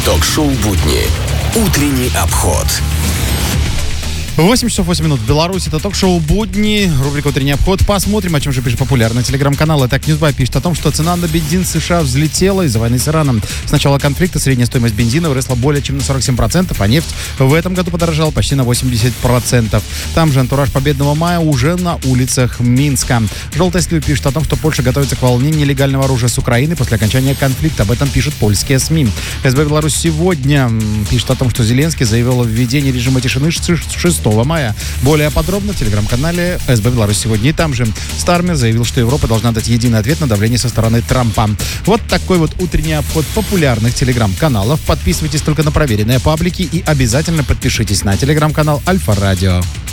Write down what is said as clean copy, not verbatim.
Ток-шоу «Будни». Утренний обход. 8 часов 8 минут в Беларуси. Это ток-шоу «Будни», рубрика «Утренний обход». Посмотрим, о чем же пишет популярный телеграм-канал. Итак, Ньюсбай пишет о том, что цена на бензин в США взлетела из-за войны с Ираном. С начала конфликта средняя стоимость бензина выросла более чем на 47%, а нефть в этом году подорожала почти на 80%. Там же антураж Победного мая уже на улицах Минска. «Желтая слива» пишет о том, что Польша готовится к волне нелегального оружия с Украины после окончания конфликта. Об этом пишут польские СМИ. СБ Беларусь сегодня пишет о том, что Зеленский заявил о введении режима тишины с 6 мая. Более подробно в телеграм-канале СБ Беларусь сегодня. И там же Стармер заявил, что Европа должна дать единый ответ на давление со стороны Трампа. Вот такой вот утренний обход популярных телеграм-каналов. Подписывайтесь только на проверенные паблики и обязательно подпишитесь на телеграм-канал Альфа Радио.